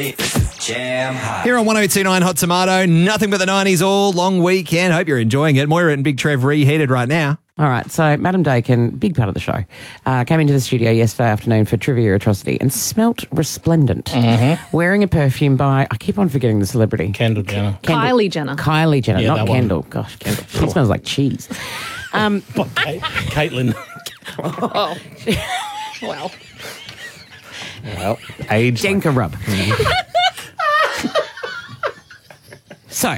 Jam Hot. Here on 1029 Hot Tomato, nothing but the 90s all long weekend. Hope you're enjoying it. Moira and Big Trev reheated right now. All right, so Madam Dakin, big part of the show, came into the studio yesterday afternoon for Trivia Atrocity and smelt resplendent, wearing a perfume by, I keep on forgetting the celebrity. Kendall Jenner. Kylie Jenner. Kylie Jenner, Yeah, not that one. Kendall. Gosh, Kendall. She smells like cheese. Caitlin. Well, Well, age. Denka rub. So,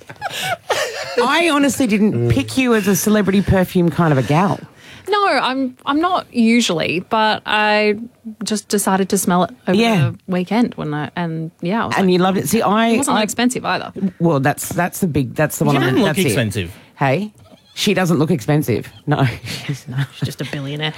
I honestly didn't pick you as a celebrity perfume kind of a gal. no, I'm not usually, but I just decided to smell it over Yeah. the weekend when I was And like, you loved it. See, it wasn't expensive either. Well, that's the one. She doesn't look that's it. expensive. Hey, she doesn't look expensive. No, she's not. She's just a billionaire.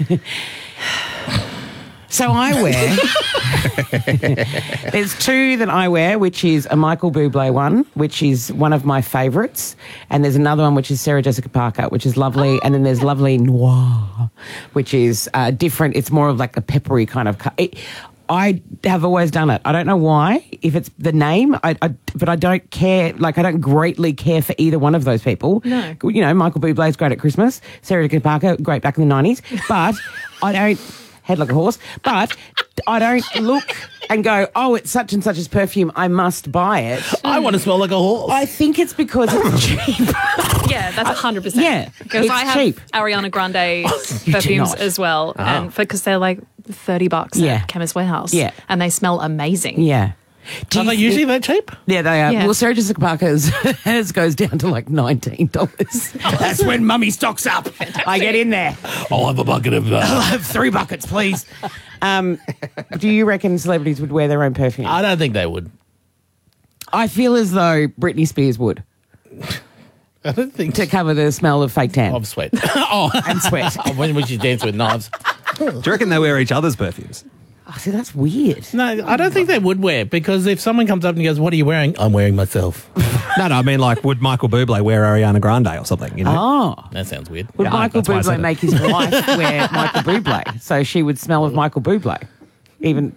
So I wear. There's two that I wear, which is a Michael Bublé one, which is one of my favourites, and there's another one which is Sarah Jessica Parker, which is lovely, and then there's Lovely Noir, which is different. It's more of like a peppery kind of. I have always done it. I don't know why. If it's the name, but I don't care. Like I don't greatly care for either one of those people. No. You know, Michael Bublé's great at Christmas. Sarah Jessica Parker, great back in the 90s. But I don't. Head like a horse, but I don't look and go, oh, it's such and such's perfume, I must buy it. I want to smell like a horse. I think it's because it's cheap. Yeah, that's 100%. Yeah, because it's I have cheap. Ariana Grande you do perfumes not. as well, and because they're like $30 Yeah. at Chemist Warehouse, Yeah. and they smell amazing. Yeah. Do Are you they think- usually that cheap? Yeah, they are. Yeah. Well, Sarah Jessica Parker's hers goes down to like $19. That's when mummy stocks up. I get in there. I'll have a bucket of... I'll have 3 buckets, please. Do you reckon celebrities would wear their own perfume? I don't think they would. I feel as though Britney Spears would, I don't think... to cover the smell of fake tan Of sweat. Oh, and sweat. when would you dance with knives? Do you reckon they wear each other's perfumes? Oh, see, that's weird. No, I don't think they would wear, because if someone comes up and goes, what are you wearing? I'm wearing myself. No, I mean, like, would Michael Bublé wear Ariana Grande or something? You know? Oh. That sounds weird. Would Yeah, Michael that's why I said Bublé it. make his wife wear Michael Bublé so she would smell of Michael Bublé? Even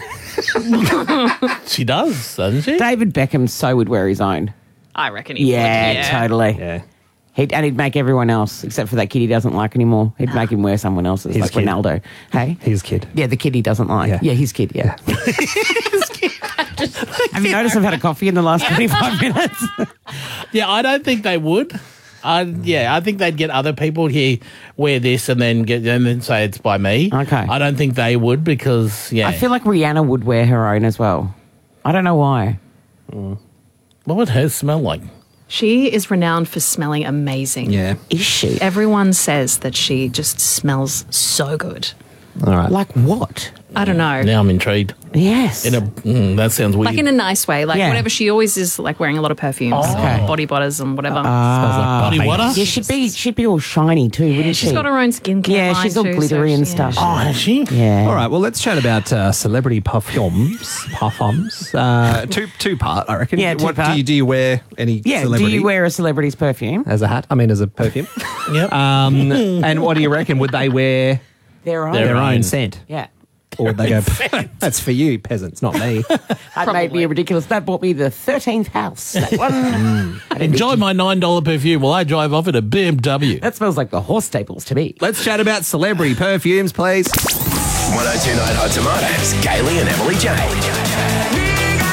She does, doesn't she? David Beckham so would wear his own. I reckon he would. Yeah, totally. Yeah. And he'd make everyone else, except for that kid he doesn't like anime. He'd make him wear someone else's, His like kid. Ronaldo. Hey? His kid. Yeah, the kid he doesn't like. Yeah. Yeah, his kid, yeah. Have you noticed I've had a coffee in the last 25 minutes? Yeah, I don't think they would. I think they'd get other people here wear this and then say it's by me. Okay. I don't think they would because I feel like Rihanna would wear her own as well. I don't know why. what would hers smell like? She is renowned for smelling amazing. Yeah. Is she? Everyone says that she just smells so good. All right. Like what? I don't know. Now I'm intrigued. Yes. That sounds weird. Like in a nice way. Like Yeah. whatever. She always is like wearing a lot of perfumes, Okay. body butters and whatever. body water. Yeah, she'd be all shiny too, wouldn't she? She's got her own skincare Yeah, line she's all too, glittery so and she- stuff. Oh, has she? Yeah. All right, well, let's chat about celebrity perfumes. Two part, I reckon. Yeah, What two-part. do you wear any Yeah, celebrity do you wear a celebrity's perfume? as a hat? I mean, as a perfume. Yep. And what do you reckon? Would they wear Their own. Their their own own. scent? Yeah. Or would they go, that's for you, peasants, not me? That made me ridiculous. That bought me the 13th house. That one. Enjoy my $9 perfume while I drive off in a BMW. That smells like the horse staples to me. Let's chat about celebrity perfumes, please. 1029 Hot Tomatoes, Kaylee and Emily Jane.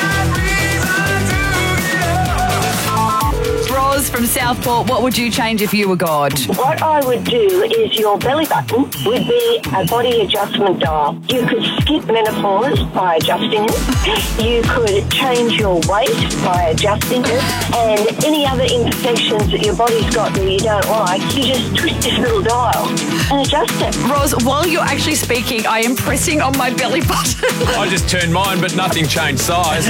Roz from Southport, what would you change if you were God? What I would do is your belly button would be a body adjustment dial. You could skip menopause by adjusting it. You could change your weight by adjusting it. And any other imperfections that your body's got that you don't like, you just twist this little dial and adjust it. Roz, while you're actually speaking, I am pressing on my belly button. I just turned mine, but nothing changed size.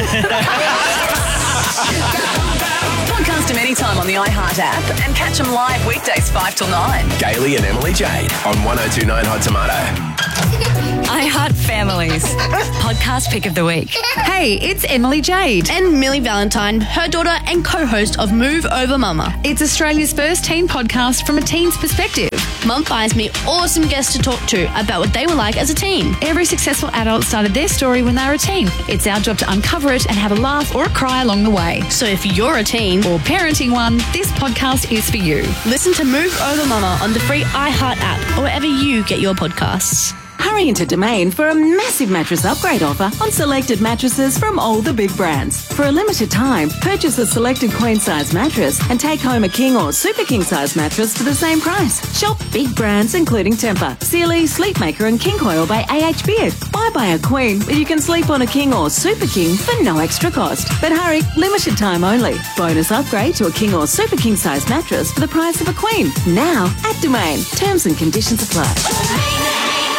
Podcast them anytime on the iHeart app and catch them live weekdays 5 till 9. Kaylee and Emily Jade on 1029 Hot Tomato. iHeart Families. Podcast pick of the week. Hey, it's Emily Jade. And Millie Valentine, her daughter and co-host of Move Over Mama. It's Australia's first teen podcast from a teen's perspective. Mum finds me awesome guests to talk to about what they were like as a teen. Every successful adult started their story when they were a teen. It's our job to uncover it and have a laugh or a cry along the way. So if you're a teen or parenting one, this podcast is for you. Listen to Move Over Mama on the free iHeart app or wherever you get your podcasts. Hurry into Domain for a massive mattress upgrade offer on selected mattresses from all the big brands. For a limited time, purchase a selected queen-size mattress and take home a king or super king-size mattress for the same price. Shop big brands including Tempur, Sealy, Sleepmaker and King Coil by AH Beard. Why buy a queen when you can sleep on a king or super king for no extra cost? But hurry, limited time only. Bonus upgrade to a king or super king-size mattress for the price of a queen. Now at Domain. Terms and conditions apply.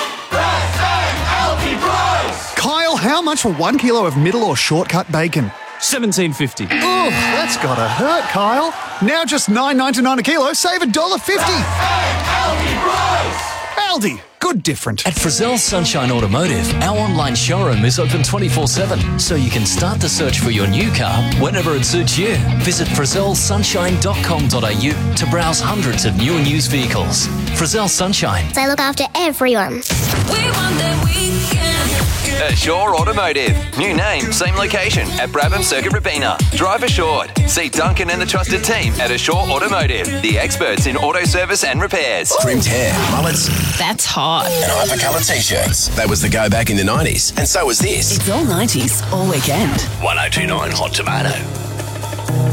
Kyle, how much for 1 kilo of middle or shortcut bacon? $17.50. Oh, that's gotta hurt, Kyle. Now just $9.99 a kilo, save $1.50. Aldi, good different. At Frizzell Sunshine Automotive, our online showroom is open 24/7, so you can start the search for your new car whenever it suits you. Visit frizzellsunshine.com.au to browse hundreds of new and used vehicles. Frizzell Sunshine. They look after everyone. We want that weekend. Assure Automotive. New name, same location at Brabham Circuit Robina. Drive assured. See Duncan and the trusted team at Assure Automotive, the experts in auto service and repairs. Trimmed hair, mullets, That's hot. and hyper-coloured t-shirts. That was the go back in the 90s, and so was this. It's all 90s all weekend. 1029 Hot Tomato.